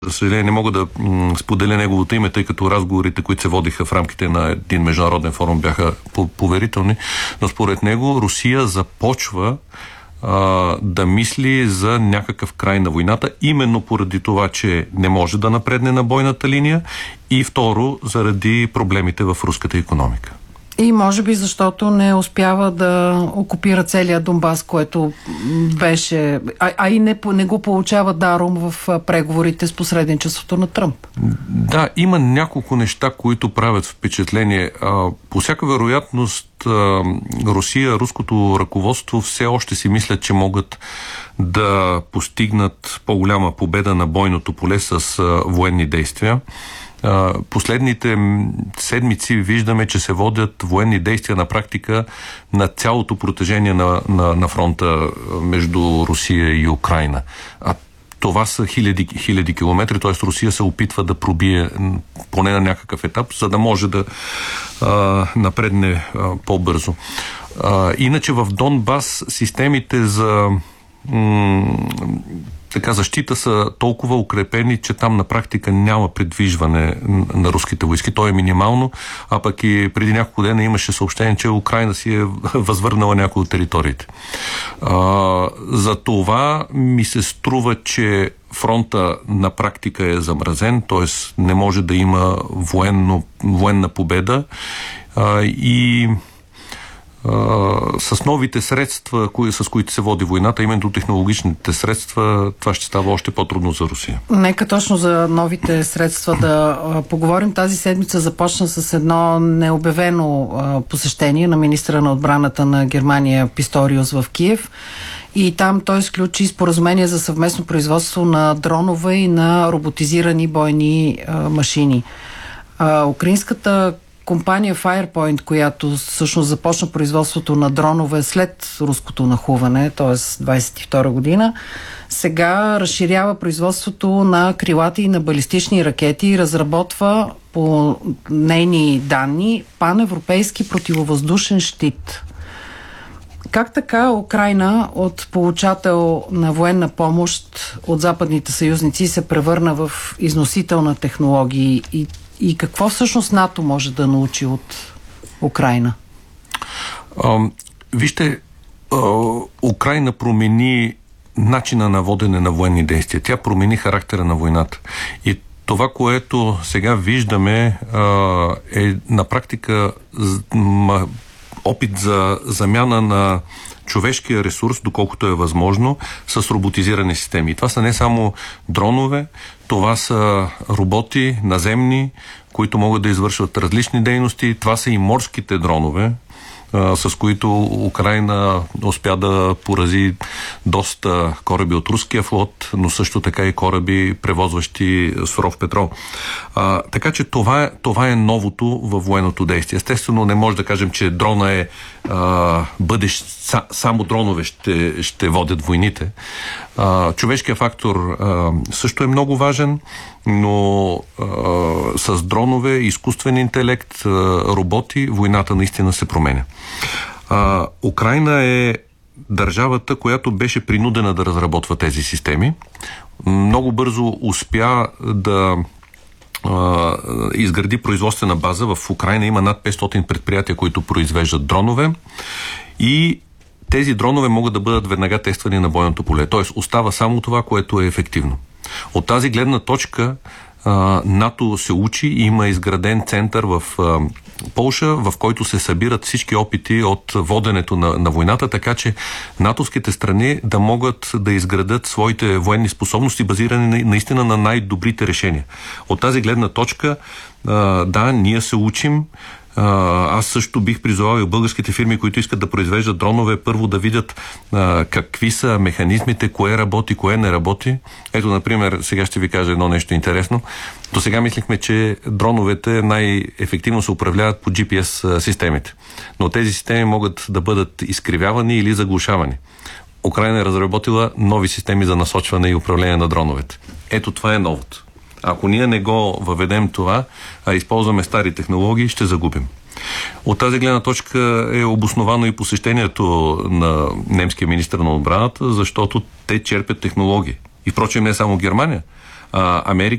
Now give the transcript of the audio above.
За съжаление не мога да споделя неговото име, тъй като разговорите, които се водиха в рамките на един международен форум, бяха поверителни, но според него Русия започва да мисли за някакъв край на войната, именно поради това, че не може да напредне на бойната линия и второ, заради проблемите в руската икономика. И може би защото не успява да окупира целия Донбас, което беше... и не го получава даром в преговорите с посредничеството на Тръмп. Да, има няколко неща, които правят впечатление. По всяка вероятност Русия, руското ръководство все още си мислят, че могат да постигнат по-голяма победа на бойното поле с военни действия. Последните седмици виждаме, че се водят военни действия на практика на цялото протежение на фронта между Русия и Украйна. А това са хиляди километри, т.е. Русия се опитва да пробие поне на някакъв етап, за да може да напредне по-бързо. Иначе в Донбас системите за защита са толкова укрепени, че там на практика няма придвижване на руските войски. То е минимално, а пък и преди няколко дена имаше съобщение, че Украйна си е възвърнала някои от териториите. За това ми се струва, че фронта на практика е замразен, т.е. не може да има военна победа и с новите средства, с които се води войната, именно технологичните средства, това ще става още по-трудно за Русия. Нека точно за новите средства да поговорим. Тази седмица започна с едно необявено посещение на министра на отбраната на Германия Писториус в Киев. И там той сключи споразумение за съвместно производство на дронове и на роботизирани бойни машини. Украинската компания Firepoint, която всъщност започна производството на дронове след руското нахуване, т.е. 22 година, сега разширява производството на крилати и на балистични ракети и разработва по нейни данни паневропейски противовъздушен щит. Как така Украйна от получател на военна помощ от западните съюзници се превърна в износител на технологии и какво всъщност НАТО може да научи от Украйна? Вижте, Украйна промени начина на водене на военни действия. Тя промени характера на войната. И това, което сега виждаме, е на практика опит за замяна на човешкия ресурс, доколкото е възможно, с роботизирани системи. Това са не само дронове, това са роботи наземни, които могат да извършват различни дейности. Това са и морските дронове, с които Украйна успя да порази доста кораби от руския флот, но също така и кораби, превозващи суров петрол. Така че това е новото във военното действие. Естествено, не може да кажем, че дрона е бъдещ, само дронове ще водят войните. Човешкият фактор също е много важен, но с дронове, изкуствен интелект, роботи, войната наистина се променя. Украйна е държавата, която беше принудена да разработва тези системи. Много бързо успя да изгради производствена база. В Украйна има над 500 предприятия, които произвеждат дронове и тези дронове могат да бъдат веднага тествани на бойното поле. Тоест остава само това, което е ефективно. От тази гледна точка НАТО се учи и има изграден център в Полша, в който се събират всички опити от воденето на войната, така че натовските страни да могат да изградат своите военни способности, базирани наистина на най-добрите решения. От тази гледна точка, да, ние се учим. Аз също бих призовал и българските фирми, които искат да произвеждат дронове, първо да видят какви са механизмите, кое работи, кое не работи. Ето, например, сега ще ви кажа едно нещо интересно. До сега мислихме, че дроновете най-ефективно се управляват по GPS системите. Но тези системи могат да бъдат изкривявани или заглушавани. Украйна е разработила нови системи за насочване и управление на дроновете. Ето, това е новото. Ако ние не го въведем това, а използваме стари технологии, ще загубим. От тази гледна точка е обосновано и посещението на немския министър на отбраната, защото те черпят технологии. И впрочем не само Германия, Америка